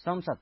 संसद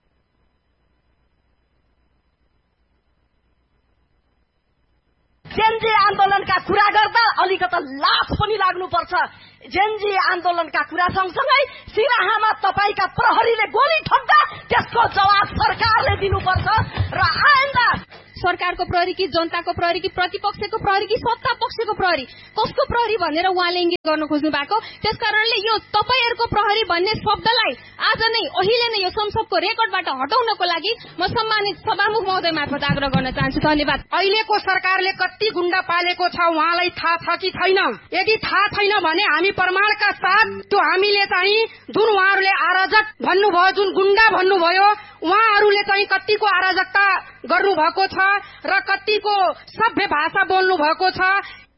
जेनजी आन्दोलनका कुरा गर्दा अलिकति लाज पनि लाग्नुपर्छ। जेनजी आन्दोलनका कुरा सँगसँगै सिराहामा तपाईका प्रहरीले गोली ठोक्दा त्यसको जवाब सरकारले दिनुपर्छ र आइन्दा सरकारको प्रहरी कि जनताको प्रहरी कि प्रतिपक्षको प्रहरी कि सत्ता पक्षको प्रहरी कसको प्रहरी भनेर उहाँले इङ्गित गर्न खोज्नु भएको। त्यसकारणले यो तपाईहरुको प्रहरी भन्ने शब्दलाई आज नै अहिले नै यो संसदको रेकर्डबाट हटाउनको लागि म सम्मानित सभामुख महोदय मार्फत आग्रह गर्न चाहन्छु। धन्यवाद। अहिलेको सरकारले कति गुण्डा पालेको छ उहाँलाई थाहा छ कि छैन? यदि थाहा छैन भने हामी प्रमाणका साथ त्यो हामीले चाहिँ जुन उहाँहरूले अराजक भन्नुभयो, जुन गुण्डा भन्नुभयो, उहाँहरूले चाहिँ कतिको अराजकता गर्नु भएको छ र कतिको सभ्य भाषा बोल्नु भएको छ।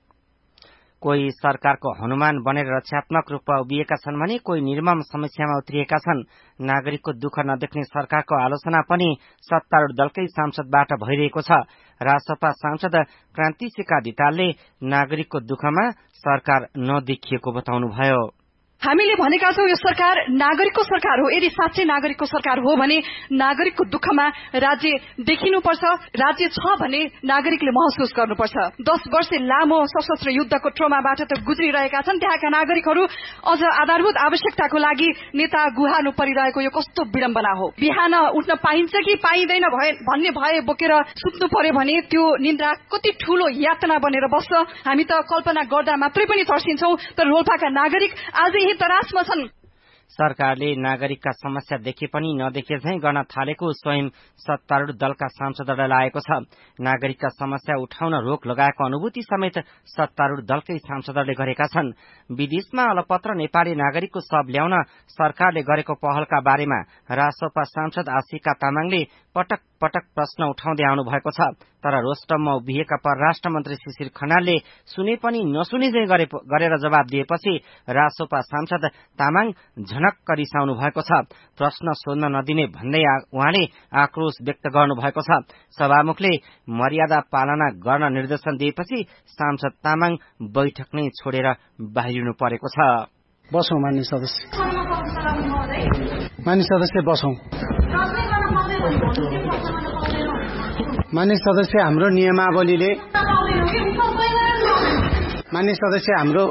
कोही सरकारको हनुमान बनेर रक्षात्मक रूपमा उभिएका छन् भने कोही निर्मम समस्यामा उत्रिएका छन्। नागरिकको दुःख नदेख्ने सरकारको आलोचना पनि सत्तारूढ दलकै सांसदबाट भइरहेको छ। रासपा सांसद क्रान्ति सिका धितालले नागरिकको दुःखमा सरकार नदेखिएको बताउनुभयो। हामीले भनेका छौं यो सरकार नागरिकको सरकार हो। यदि साँच्चै नागरिकको सरकार हो भने नागरिकको दुःखमा राज्य देखिनुपर्छ। राज्य छ भने नागरिकले महसुस गर्नुपर्छ। 10 वर्ष लामो सशस्त्र युद्धको ट्रोमाबाट त गुज्रिरहेका छन्। त्यहाँका नागरिकहरू अझ आधारभूत आवश्यकताको लागि नेता गुहार्नु परिरहेको यो कस्तो विडम्बना हो। बिहान उठ्न पाइन्छ कि पाइँदैन भन्ने भए बोकेर सुत्नु पर्यो भने त्यो निन्द्रा कति ठूलो यातना बनेर बस्छ। हामी त कल्पना गर्दा मात्रै पनि तर्सिन्छौं। तर रोल्पाका नागरिक आजै तरासमा छन्। सरकारले नागरिकका समस्या देखे पनि नदेखे झैं गर्न थालेको स्वयं सत्तारूढ दलका सांसदलाई लागेको छ। नागरिकका समस्या उठाउन रोक लगाएको अनुभूति समेत सत्तारूढ दलकै सांसदले गरेका छन्। विदेशमा अलपत्र नेपाली नागरिकको शव ल्याउन सरकारले गरेको पहलका बारेमा रासपा सांसद आशिका तामाङले पटक पटक प्रश्न उठाउँदै आउनु भएको छ। तर रोस्टममा उभिएका परराष्ट्र मन्त्री शिशिर खनालले सुने पनि नसुने झैं गरेर जवाब दिएपछि रासपा सांसद तामाङ झनक्क रिसाउनु भएको छ। प्रश्न सोध्न नदिने भन्दै उहाँले आक्रोश व्यक्त गर्नु भएको छ। सभामुखले मर्यादा पालना गर्न निर्देशन दिएपछि सांसद तामाङ बैठक नै छोडेर बाहिरिनु परेको छ। बसौं मान्य सदस्य, मान्य सदस्य बसौं। मान्य सदस्य हाम्रो नियमावलीले, मान्य सदस्य हाम्रो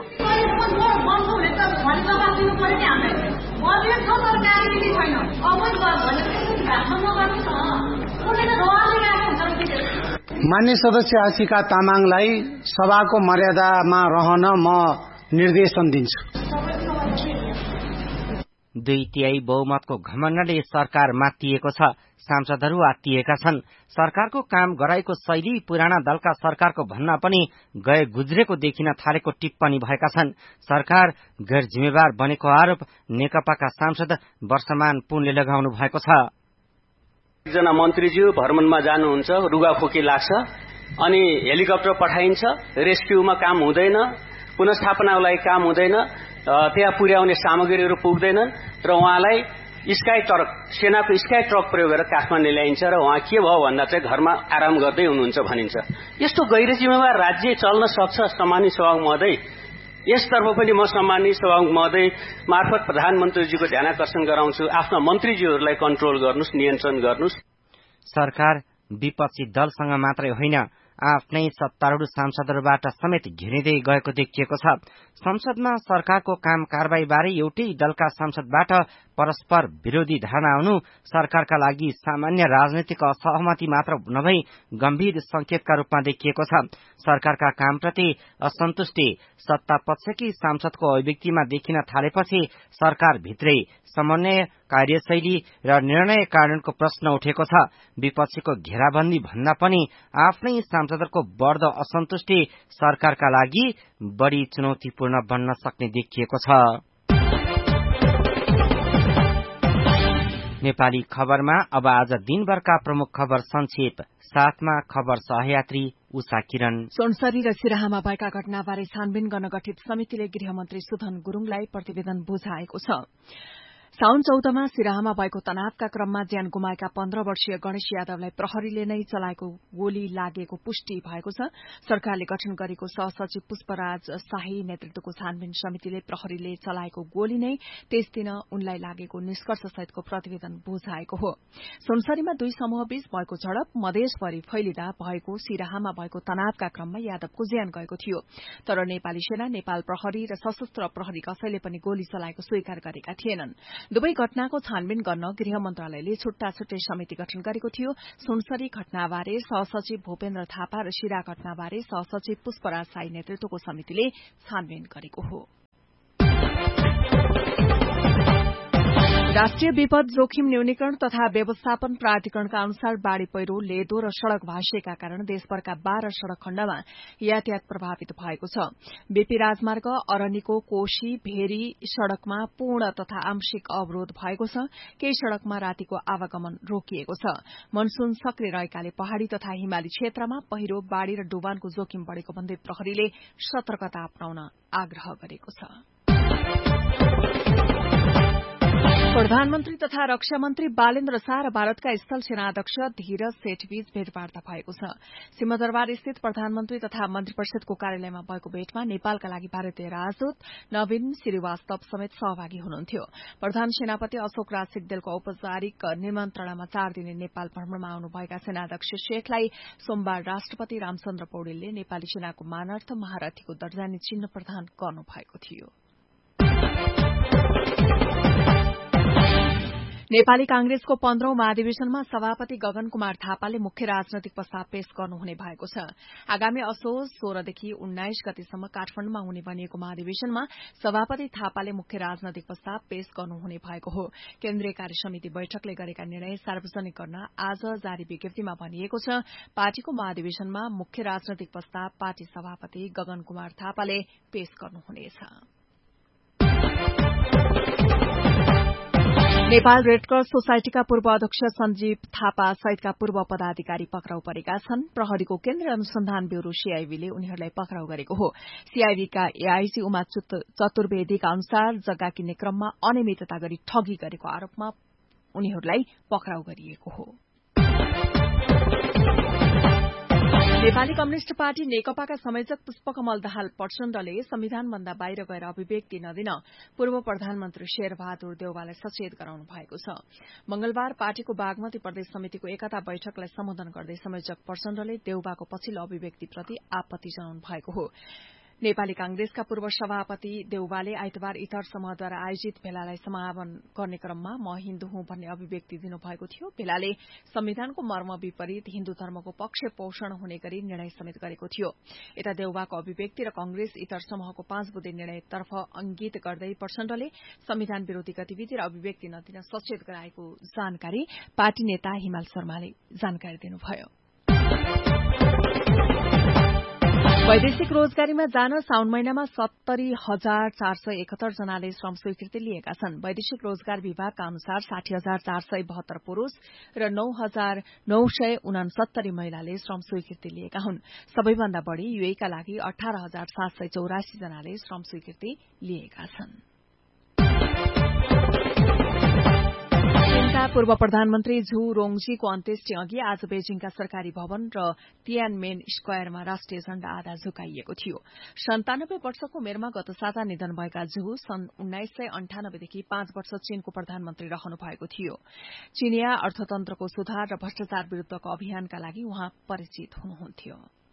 मान्य सदस्य आशिका तामाङलाई सभाको मर्यादामा रहन म निर्देशन दिन्छु। 2/3 बहुमतको घमण्डले सरकार मातिएको छ। सांसदहरू आत्तिएका छन्। सरकारको काम गराएको शैली पुराना दलका सरकारको भन्न पनि गए गुज्रेको देखिन थालेको टिप्पणी भएका छन्। सरकार गैर जिम्मेवार बनेको आरोप नेकपाका सांसद वर्षमान पुनले लगाउनु भएको छ। एकजना मन्त्रीज्यू भ्रमणमा जानुहुन्छ, रुगाखोकी लाग्छ, अनि हेलिकप्टर पठाइन्छ, रेस्क्युमा काम हुँदैन, पुनर्स्थापनाको लागि काम हुँदैन, त्यहाँ पुर्याउने सामग्रीहरू पुग्दैनन् र उहाँलाई स्काई ट्रक, सेनाको स्काई ट्रक प्रयोग गरेर काठमाडौँ ल्याइन्छ र उहाँ के भयो भन्दा चाहिँ घरमा आराम गर्दै हुनुहुन्छ भनिन्छ। यस्तो गैर जिम्मेवार राज्य चल्न सक्छ? सम्मानित सभामुख महोदय, यसतर्फ पनि म सम्मानित सभामुख महोदय मार्फत प्रधानमन्त्रीजीको ध्यानाकर्षण गराउँछु। आफ्ना मन्त्रीज्यूहरूलाई कन्ट्रोल गर्नुस्, नियन्त्रण गर्नुस्। सरकार विपक्षी दलसँग मात्रै होइन आफ्नै सत्तारूढ सांसदहरूबाट समेत घिरिँदै गएको देखिएको छ। संसदमा सरकारको काम कारबाही बारे एउटै दलका सांसदबाट परस्पर विरोधी धारणा आउनु सरकारका लागि सामान्य राजनीतिक असहमति मात्र नभई गम्भीर संकेतका रूपमा देखिएको छ। सरकारका कामप्रति असन्तुष्टि सत्ता पक्षकी सांसदको अभिव्यक्तिमा देखिन थालेपछि सरकारभित्रै समन्वय, कार्यशैली र निर्णय कानूनको प्रश्न उठेको छ। विपक्षीको घेराबन्दी भन्दा पनि आफ्नै सांसदहरूको बढ्दो असन्तुष्टि सरकारका लागि बढी चुनौतीपूर्ण बन्न सक्ने देखिएको छ। नेपाली खबरमा अब आज दिनभरका प्रमुख खबर संक्षेप साथमा खबर सहयात्री उषा किरण। सोनसरी र सिराहामा भएका घटनाबारे छानबिन गर्न गठित समितिले गृहमन्त्री सुधन गुरूङलाई प्रतिवेदन बुझाएको छ। साउन 14 मा सिराहामा भएको तनावका क्रममा ज्यान गुमाएका 15 वर्षीय गणेश यादवलाई प्रहरीले नै चलाएको गोली लागेको पुष्टि भएको छ। सरकारले गठन गरेको सहसचिव पुष्पराज शाही नेतृत्वको छानबिन समितिले प्रहरीले चलाएको गोली नै त्यस दिन उनलाई लागेको निष्कर्षसहितको प्रतिवेदन बुझाएको हो। सुनसरीमा दुई समूहबीच भएको झडप मधेसभरि फैलिँदा भएको सिराहामा भएको तनावका क्रममा यादवको ज्यान गएको थियो। तर नेपाली सेना, नेपाल प्रहरी र सशस्त्र प्रहरी कसैले पनि गोली चलाएको स्वीकार गरेका थिएनन्। दुवै घटनाको छानबिन गर्न गृह मन्त्रालयले छुट्टा छुट्टै समिति गठन गरेको थियो। सुनसरी घटनाबारे सहसचिव भूपेन्द्र थापा र शिरा घटनाबारे सहसचिव पुष्पराज शाही नेतृत्वको समितिले छानबिन गरेको हो। राष्ट्रिय विपद जोखिम न्यूनीकरण तथा व्यवस्थापन प्राधिकरणका अनुसार बाढ़ी पहिरो, लेदो र सड़क भाष्यका कारण देशभरका 12 सड़क खण्डमा यातायात प्रभावित भएको छ। बीपी राजमार्ग अरनीको कोशी भेरी सड़कमा पूर्ण तथा आंशिक अवरोध भएको छ। केही सड़कमा रातिको आवागमन रोकिएको छ। मनसून सक्रिय रहेकाले पहाड़ी तथा हिमाली क्षेत्रमा पहिरो, बाढ़ी र डुबानको जोखिम बढ़ेको भन्दै प्रहरीले सतर्कता अपनाउन आग्रह गरेको छ। प्रधानमन्त्री तथा रक्षा मन्त्री बालेन्द्र शाह र भारतका स्थल सेनाध्यक्ष धीरज सेठबीच भेटवार्ता भएको छ। सिंहदरबार स्थित प्रधानमन्त्री तथा मन्त्री परिषदको कार्यालयमा भएको भेटमा नेपालका लागि भारतीय राजदूत नवीन श्रीवास्तव समेत सहभागी हुनुहुन्थ्यो। प्रधान सेनापति अशोक राज सिग्देलको औपचारिक निमन्त्रणामा 4 दिने नेपाल भ्रमणमा आउनुभएका सेनाध्यक्ष शेखलाई सोमबार राष्ट्रपति रामचन्द्र पौडेलले नेपाली सेनाको मानार्थ महारथीको दर्जानी चिन्ह प्रदान गर्नुभएको थियो। नेपाली कांग्रेसको 15औं महाधिवेशनमा सभापति गगन कुमार थापाले मुख्य राजनैतिक प्रस्ताव पेश गर्नुहुने भएको छ। आगामी असोज 16 देखि 19 गतेसम्म काठमाडौँमा हुने भनिएको महाधिवेशनमा सभापति थापाले मुख्य राजनैतिक प्रस्ताव पेश गर्नुहुने भएको हो। केन्द्रीय कार्यसमिति बैठकले गरेका निर्णय सार्वजनिक गर्न आज जारी विज्ञप्तिमा भनिएको छ। पार्टीको महाधिवेशनमा मुख्य राजनैतिक प्रस्ताव पार्टी सभापति गगन कुमार थापाले पेश गर्नुहुनेछ। नेपाल रेडक्रस सोसाइटीका पूर्व अध्यक्ष सञ्जीव थापा सहितका पूर्व पदाधिकारी पक्राउ परेका छन्। प्रहरीको केन्द्रीय अनुसन्धान ब्यूरो सीआईबीले उनीहरूलाई पक्राउ गरेको हो। सीआईबीका एआईजी उमा चतुर्वेदीका अनुसार जग्गा किन्ने क्रममा अनियमितता गरी ठगी गरेको आरोपमा उनीहरूलाई पक्राउ गरिएको हो। नेपाली कम्युनिष्ट पार्टी नेकपाका संयोजक पुष्पकमल दाहाल प्रचण्डले संविधानभन्दा बाहिर गएर अभिव्यक्ति नदिन पूर्व प्रधानमन्त्री शेरबहादुर देउवालाई सचेत गराउनु भएको छ। मंगलबार पार्टीको बागमती प्रदेश समितिको एकता बैठकलाई सम्बोधन गर्दै संयोजक प्रचण्डले देउवाको पछिल्लो अभिव्यक्तिप्रति आपत्ति जनाउनु भएको हो। नेपाली कांग्रेसका पूर्व सभापति देउवाले आइतबार इतर समूहद्वारा आयोजित भेलालाई समापन गर्ने क्रममा म हिन्दू हुँ भन्ने अभिव्यक्ति दिनुभएको थियो। भेलाले संविधानको मर्म विपरीत हिन्दू धर्मको पक्ष पोषण हुने गरी निर्णय समेत गरेको थियो। यता देउवाको अभिव्यक्ति र कांग्रेस इतर समूहको 5 बुँदे निर्णयतर्फ अंगित गर्दै प्रचण्डले संविधान विरोधी गतिविधि र अभिव्यक्ति नदिन सचेत गराएको जानकारी पार्टी नेता हिमाल शर्माले जानकारी दिनुभयो। वैदेशिक रोजगारीमा जान साउन महिनामा 70,471 जनाले श्रम स्वीकृति लिएका छन्। वैदेशिक रोजगार विभागका अनुसार 60,472 पुरूष र 9,969 महिलाले श्रम स्वीकृति लिएका हुन्। सबैभन्दा बढ़ी यूएईका लागि 18,784 जनाले श्रम स्वीकृति लिएका छन्। पूर्व प्रधानमन्त्री झु रोङजीको अन्त्येष्टि अघि आज बेजिङका सरकारी भवन र तियानमेन स्क्वायरमा राष्ट्रिय झण्डा आधा झुकाइएको थियो। 97 वर्षको उमेरमा गत साता निधन भएका झु सन् 1998 देखि 5 वर्ष चीनको प्रधानमन्त्री रहनु भएको थियो। चीनिया अर्थतन्त्रको सुधार र भ्रष्टाचार विरूद्धको अभियानका लागि उहाँ परिचित हुनुहुन्थ्यो।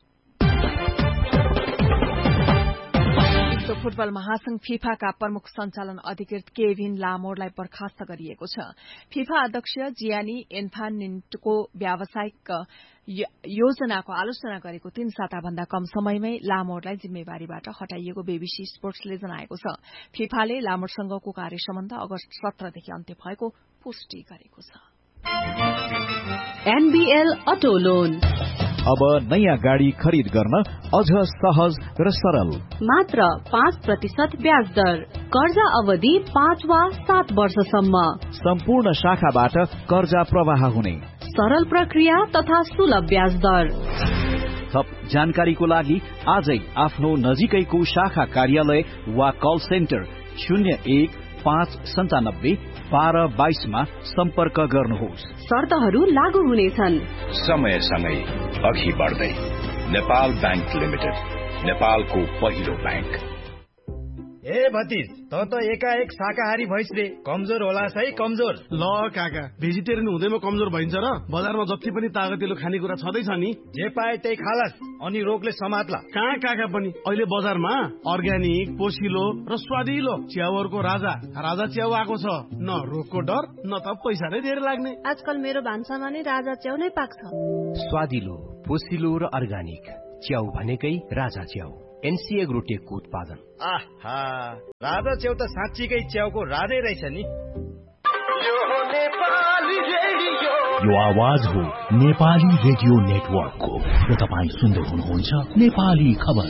विश्व फुटबल महासंघ फिफाका प्रमुख सञ्चालन अधिकृत केभिन लामोरलाई बर्खास्त गरिएको छ। फिफा अध्यक्ष जियानी इन्फान्टिनोको व्यावसायिक योजनाको आलोचना गरेको 3 साताभन्दा कम समयमै लामोरलाई जिम्मेवारीबाट हटाइएको बीबीसी स्पोर्ट्सले जनाएको छ। फिफाले लामोरसँगको कार्य सम्बन्ध अगस्त 17 देखि अन्त्य भएको पुष्टि गरेको छ। एनबीएल अटो लोन अब नयाँ गाडी खरिद गर्न अझ सहज र सरल। मात्र 5% ब्याज दर, कर्जा अवधि 5 वा 7 वर्षसम्म। सम्पूर्ण शाखाबाट कर्जा प्रवाह हुने सरल प्रक्रिया तथा सुलभ ब्याज दर। थप जानकारीको लागि आजै आफ्नो नजिकैको शाखा कार्यालय वा कल सेन्टर 01 05971222 सम्पर्क गर्नुहोस्। शर्तहरू लागू हुनेछन्। समयसँगै अघि बढ्दै नेपाल बैंक लिमिटेड, नेपालको पहिलो बैंक। ए भतिज, त एकाएक शाकाहारी भइस रे, कमजोर होला है कमजोर। ल काका, भेजिटेरियन हुँदैमा कमजोर भइन्छ र? बजारमा जति पनि तागतिलो खानेकुरा छँदैछ नि, जे पाए त्यही खालास, अनि रोगले समात्ला। कहाँ काका पनि अहिले बजारमा अर्ग्यानिक, पोसिलो र स्वादिलो च्याउहरूको राजा च्याउ आएको छ। न रोगको डर, न त पैसा नै धेरै लाग्ने। आजकल मेरो भान्सामा नै राजा च्याउ नै पाक्छ। स्वादिलो, पोसिलो र अर्ग्यानिक च्याउ भनेकै राजा च्याउ, एनसी एग्रोटेकको उत्पादन। आहा, राजा च्याउ त साँच्चीकै च्याउको राजै रहेछ नि। यो आवाज हो नेपाली रेडियो नेटवर्कको र तपाईँ सुन्दै हुनुहुन्छ नेपाली खबर।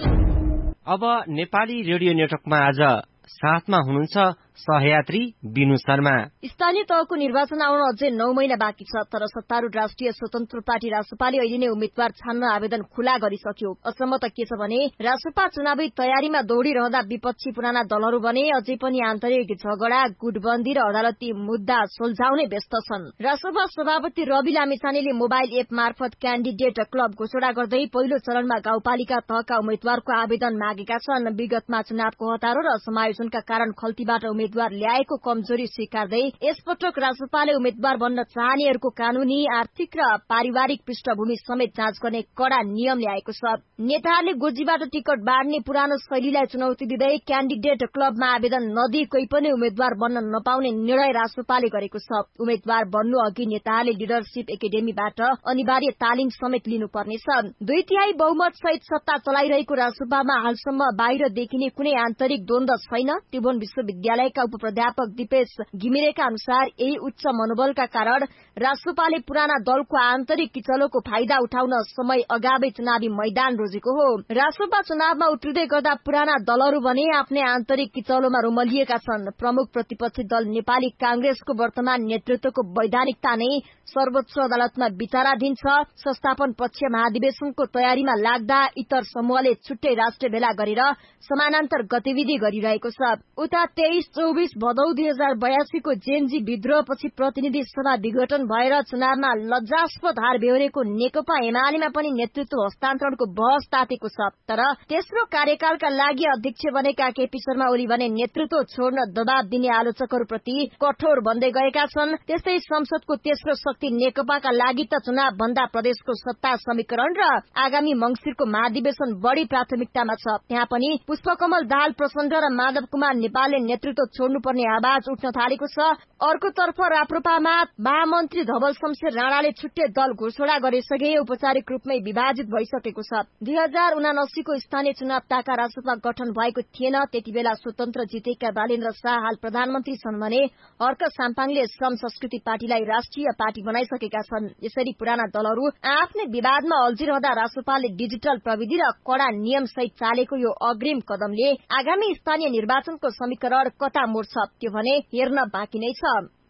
अब नेपाली रेडियो नेटवर्कमा आज साथमा हुनुहुन्छ सहयात्री बिनु शर्मा। स्थानीय तहको निर्वाचन आउन अझै 9 महिना बाँकी छ, तर सत्तारूढ राष्ट्रिय स्वतन्त्र पार्टी रासपाले अहिले नै उम्मेद्वार छान्न आवेदन खुला गरिसक्यो। अचम्म त के छ भने रासपा चुनावी तयारीमा दौडिरहँदा विपक्षी पुराना दलहरू भने अझै पनि आन्तरिक झगडा, गुटबन्दी र अदालती मुद्दा सुल्झाउने व्यस्त छन्। रासपा सभापति रवि लामिछानेले मोबाइल एप मार्फत क्यान्डिडेट क्लब घोषणा गर्दै पहिलो चरणमा गाउँपालिका तहका उम्मेद्वारको आवेदन मागेका छन्। विगतमा चुनावको हतारो र समायोजनका कारण खल्तीबाट उम्मेद्वार ल्याएको कमजोरी स्वीकार्दै यसपटक रासपाले उम्मेद्वार बन्न चाहनेहरूको कानूनी, आर्थिक र पारिवारिक पृष्ठभूमि समेत जाँच गर्ने कड़ा नियम ल्याएको छ। नेताहरूले गोजीबाट टिकट बाँड्ने पुरानो शैलीलाई चुनौती दिँदै क्यान्डिडेट क्लबमा आवेदन नदिई कोही पनि उम्मेद्वार बन्न नपाउने निर्णय रासपाले गरेको छ। उम्मेद्वार बन्नु अघि नेताहरूले लिडरशिप एकाडेमीबाट अनिवार्य तालिम समेत लिनुपर्नेछ। 2/3 बहुमत सहित सत्ता चलाइरहेको रासपामा हालसम्म बाहिर देखिने कुनै आन्तरिक द्वन्द छैन। त्रिभुवन विश्वविद्यालयका उपप्राध्यापक दिपेश घिमिरेका अनुसार यही उच्च मनोबलका कारण रासपाले पुराना दलको आन्तरिक किचलोको फाइदा उठाउन समय अगावै चुनावी मैदान रोजेको हो। रासपा चुनावमा उत्रिँदै गर्दा पुराना दलहरू भने आफ्नै आन्तरिक किचलोमा रुमलिएका छन्। प्रमुख प्रतिपक्षी दल नेपाली कांग्रेसको वर्तमान नेतृत्वको वैधानिकता नै सर्वोच्च अदालतमा विचाराधीन छ। संस्थापन पक्ष महाधिवेशनको तयारीमा लाग्दा इतर समूहले छुट्टै राष्ट्रिय भेला गरेर समानान्तर गतिविधि गरिरहेको छ। उता 23-24 भदौ 2082 को जेनजी विद्रोहपछि प्रतिनिधि सभा विघटन भएर चुनावमा लज्जास्पद हार बेहोरेको नेकपा एमालेमा पनि नेतृत्व हस्तान्तरणको बहस तातेको छ। तर तेस्रो कार्यकालका लागि अध्यक्ष बनेका केपी शर्मा ओली भने नेतृत्व छोड्न दबाव दिने आलोचकहरूप्रति कठोर बन्दै गएका छन्। त्यस्तै संसदको तेस्रो शक्ति नेकपाका लागि त चुनाव भन्दा प्रदेशको सत्ता समीकरण र आगामी मंसिरको महाधिवेशन बढ़ी प्राथमिकतामा छ। त्यहाँ पनि पुष्पकमल दाहाल प्रचण्ड र माधव कुमार नेपालले नेतृत्व छोड्नुपर्ने आवाज उठ्न थालेको छ। अर्कोतर्फ राप्रपामा महामन्त्री धवल शमशेर राणाले छुट्टै दल घोषणा गरिसके औपचारिक रूपमै विभाजित भइसकेको छ। 2079 को स्थानीय चुनाव ताका रासपा गठन भएको थिएन। त्यति बेला स्वतन्त्र जितेका बालेन्द्र शाह हाल प्रधानमन्त्री छन् भने अर्क साम्पाङले श्रम संस्कृति पार्टीलाई राष्ट्रिय पार्टी बनाइसकेका छन्। यसरी पुराना दलहरू आफ्नै विवादमा अल्झिरहँदा रासपाले डिजिटल प्रविधि र कड़ा नियम सहित चालेको यो अग्रिम कदमले आगामी स्थानीय निर्वाचनको समीकरण कता मोड्छ त्यो भने हेर्न बाँकी नै छ।